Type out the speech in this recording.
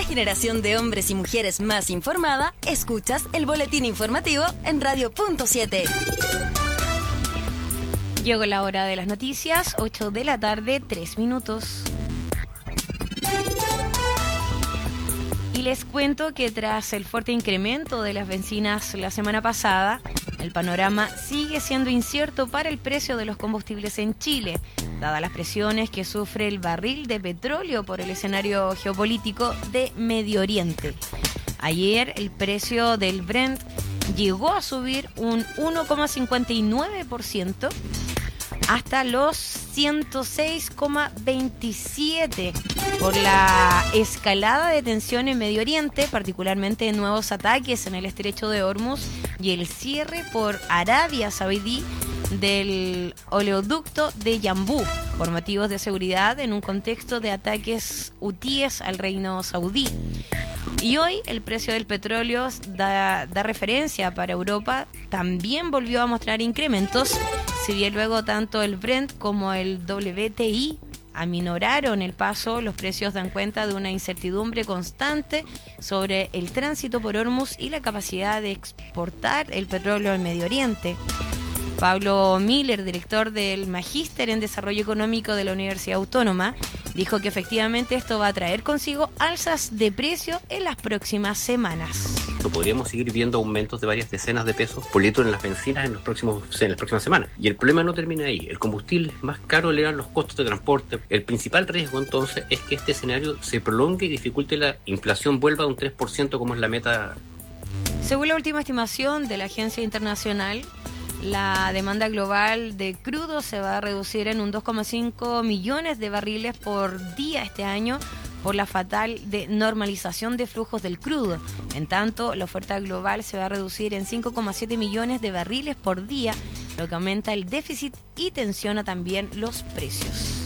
generación de hombres y mujeres más informada, escuchas el boletín informativo en Radio.7. Llegó la hora de las noticias, 8 de la tarde, 3 minutos. Y les cuento que tras el fuerte incremento de las bencinas la semana pasada, el panorama sigue siendo incierto para el precio de los combustibles en Chile, dadas las presiones que sufre el barril de petróleo por el escenario geopolítico de Medio Oriente. Ayer el precio del Brent llegó a subir un 1,59% hasta los 106,27 por la escalada de tensión en Medio Oriente, particularmente en nuevos ataques en el estrecho de Hormuz y el cierre por Arabia Saudí del oleoducto de Yambú por motivos de seguridad en un contexto de ataques hutíes al reino saudí. Y hoy el precio del petróleo da referencia para Europa, también volvió a mostrar incrementos, si bien luego tanto el Brent como el WTI aminoraron el paso. Los precios dan cuenta de una incertidumbre constante sobre el tránsito por Hormuz y la capacidad de exportar el petróleo al Medio Oriente. Pablo Miller, director del Magíster en Desarrollo Económico de la Universidad Autónoma, dijo que efectivamente esto va a traer consigo alzas de precio en las próximas semanas. Podríamos seguir viendo aumentos de varias decenas de pesos por litro en las bencinas en las próximas semanas. Y el problema no termina ahí. El combustible es más caro, elevan los costos de transporte. El principal riesgo entonces es que este escenario se prolongue y dificulte la inflación, vuelva a un 3% como es la meta. Según la última estimación de la Agencia Internacional, la demanda global de crudo se va a reducir en un 2,5 millones de barriles por día este año por la fatal normalización de flujos del crudo. En tanto, la oferta global se va a reducir en 5,7 millones de barriles por día, lo que aumenta el déficit y tensiona también los precios.